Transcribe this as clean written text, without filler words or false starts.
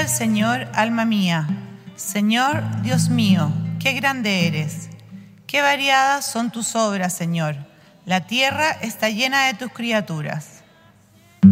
al Señor, alma mía. Señor, Dios mío, qué grande eres. Qué variadas son tus obras, Señor. La tierra está llena de tus criaturas.